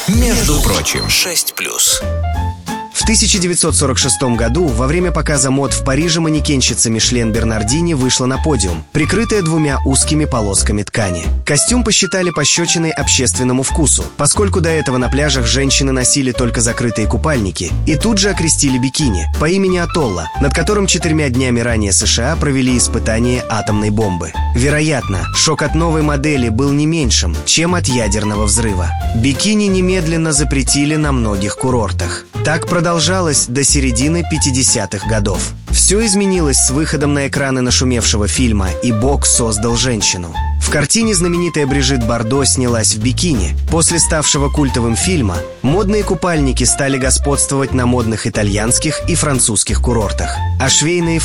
Между прочим, 6+. В 1946 году во время показа мод в Париже манекенщица Мишлен Бернардини вышла на подиум, прикрытая двумя узкими полосками ткани. Костюм посчитали пощечиной общественному вкусу, поскольку до этого на пляжах женщины носили только закрытые купальники, и тут же окрестили бикини по имени Атолла, над которым 4 днями ранее США провели испытание атомной бомбы. Вероятно, шок от новой модели был не меньшим, чем от ядерного взрыва. Бикини немедленно запретили на многих курортах. Так продолжалось до середины 50-х годов. Все изменилось с выходом на экраны нашумевшего фильма «И Бог создал женщину». В картине знаменитая Брижит Бардо снялась в бикини. После ставшего культовым фильма модные купальники стали господствовать на модных итальянских и французских курортах, а швейные